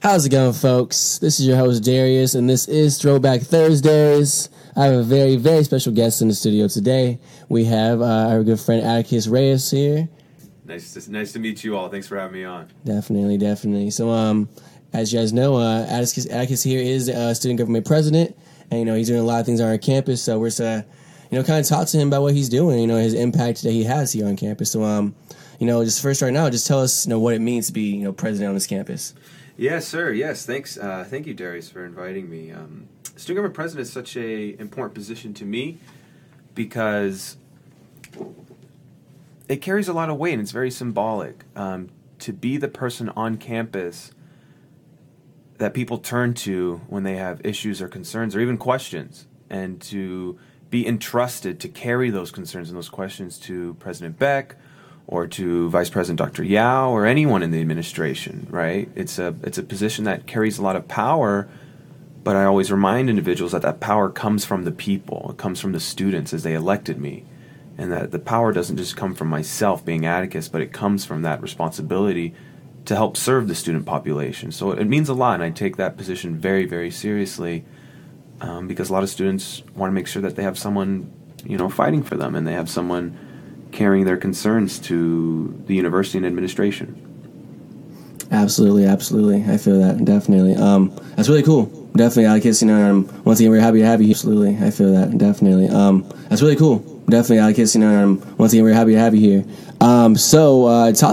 How's it going, folks? This is your host, Darius, and this is Throwback Thursdays. I have a very, very special guest in the studio today. We have our good friend Atticus Reyes here. Nice to meet you all. Thanks for having me on. Definitely. So, as you guys know, Atticus here is a student government president, and he's doing a lot of things on our campus. So we're kind of talk to him about what he's doing, his impact that he has here on campus. So, just first right now, just tell us, what it means to be, president on this campus. Yes, sir. Yes, thanks. Thank you, Darius, for inviting me. Student government president is such a important position to me because it carries a lot of weight and it's very symbolic. To be the person on campus that people turn to when they have issues or concerns or even questions, and to be entrusted to carry those concerns and those questions to President Beck or to Vice President Dr. Yao or anyone in the administration, right? It's a position that carries a lot of power, but I always remind individuals that power comes from the people. It comes from the students as they elected me, and that the power doesn't just come from myself being Atticus, but it comes from that responsibility to help serve the student population. So it means a lot, and I take that position very, very seriously because a lot of students want to make sure that they have someone, fighting for them, and they have someone carrying their concerns to the university and administration. Absolutely. I feel that, definitely. That's really cool. Definitely, Atticus, once again, we're happy to have you here. Absolutely, I feel that, definitely. That's really cool. Definitely, Atticus, once again, we're happy to have you here. So, talk